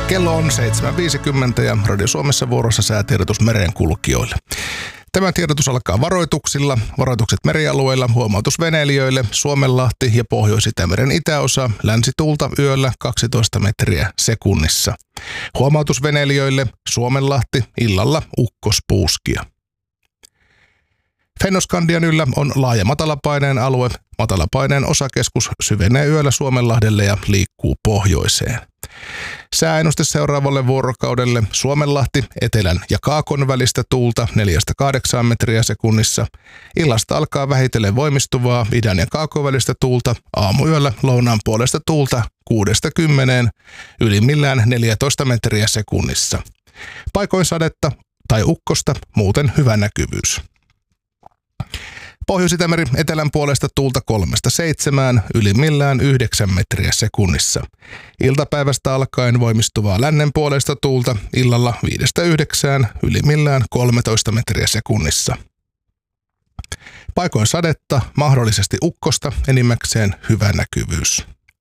Kello on 7.50 ja Radio Suomessa vuorossa säätiedotus merenkulkijoille. Tämä tiedotus alkaa varoituksilla. Varoitukset merialueilla, huomautus veneilijöille, Suomenlahti ja Pohjois-Itämeren itäosa, länsituulta yöllä 12 metriä sekunnissa. Huomautus veneilijöille, Suomenlahti, illalla ukkospuuskia. Fennoskandian yllä on laaja matalapaineen alue. Matalapaineen osakeskus syvenee yöllä Suomenlahdelle ja liikkuu pohjoiseen. Sääennuste seuraavalle vuorokaudelle: Suomenlahti, etelän ja kaakon välistä tuulta 4-8 metriä sekunnissa. Illasta alkaa vähitellen voimistuvaa idän ja kaakon välistä tuulta. Aamuyöllä lounaan puolesta tuulta 6-10, ylimmillään 14 metriä sekunnissa. Paikoin sadetta tai ukkosta, muuten hyvä näkyvyys. Pohjois-Itämeri etelän puolesta tuulta 3-7, ylimmillään 9 metriä sekunnissa. Iltapäivästä alkaen voimistuvaa lännen puolesta tuulta, illalla 5-9, ylimmillään 13 metriä sekunnissa. Paikoin sadetta, mahdollisesti ukkosta, enimmäkseen hyvä näkyvyys.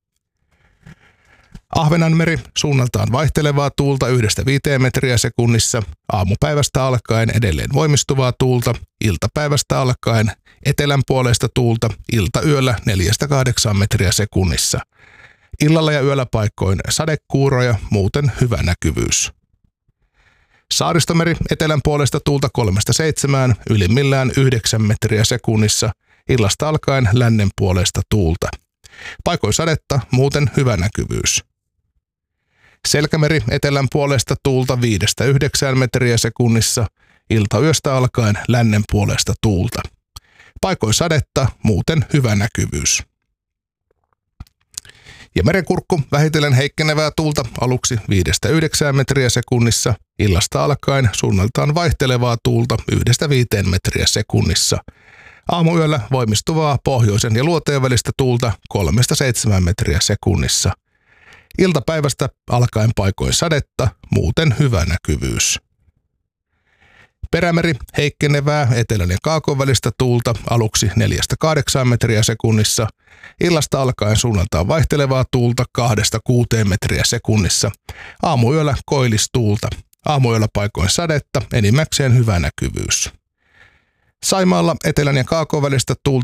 Ahvenanmeri, suunnaltaan vaihtelevaa tuulta 1-5 metriä sekunnissa. Aamupäivästä alkaen edelleen voimistuvaa tuulta, iltapäivästä alkaen etelän puolesta tuulta, iltayöllä 4-8 metriä sekunnissa. Illalla ja yöllä paikkoin sadekuuroja, muuten hyvä näkyvyys. Saaristomeri, etelän puolesta tuulta 3-7, ylimmillään 9 metriä sekunnissa. Illasta alkaen lännen puolesta tuulta. Paikoin sadetta, muuten hyvä näkyvyys. Selkämeri, etelän puolesta tuulta 5-9 metriä sekunnissa. Iltayöstä alkaen lännen puolesta tuulta. Paikoin sadetta, muuten hyvä näkyvyys. Ja Merenkurkku, vähitellen heikkenevää tuulta, aluksi 5-9 metriä sekunnissa. Illasta alkaen suunnaltaan vaihtelevaa tuulta 1-5 metriä sekunnissa. Aamuyöllä voimistuvaa pohjoisen ja luoteen välistä tuulta 3-7 metriä sekunnissa. Iltapäivästä alkaen paikoin sadetta, muuten hyvä näkyvyys. Perämeri, heikkenevää etelän ja kaakon välistä tuulta, aluksi 4-8 metriä sekunnissa. Illasta alkaen suunnaltaan vaihtelevaa tuulta 2-6 metriä sekunnissa. Aamuyöllä koillistuulta. Aamuyöllä paikoin sadetta, enimmäkseen hyvä näkyvyys. Saimaalla etelän ja kaakon välistä tuulta